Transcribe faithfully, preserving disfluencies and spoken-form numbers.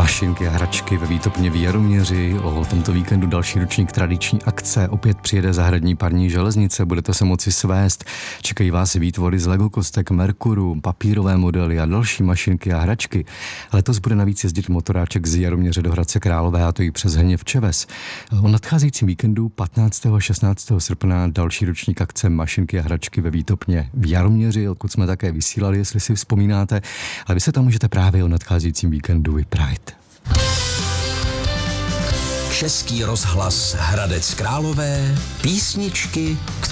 Mašinky a hračky ve Výtopně v Jaroměři. O tomto víkendu další ročník tradiční akce. Opět přijede zahradní parní železnice, budete se moci svést. Čekají vás výtvory z Lego kostek, Merkuru, papírové modely a další mašinky a hračky. Letos bude navíc jezdit motoráček z Jaroměře do Hradce Králové, a to i přes Hněv Čeves. O nadcházejícím víkendu patnáctého a šestnáctého srpna další ročník akce Mašinky a hračky ve Výtopně v Jaroměři, odkud jsme také vysílali, jestli si vzpomínáte. Ale vy se tam můžete právě o nadcházejícím víkendu vypravit. Český rozhlas Hradec Králové, písničky,